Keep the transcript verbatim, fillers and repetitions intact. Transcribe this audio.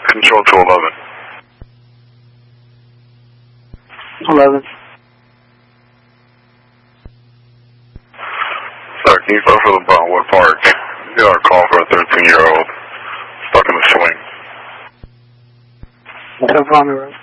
control to eleven. eleven. Sir, can you start for the Brownwood Park? You got a call for a thirteen-year-old stuck in the swing. What's up on the road?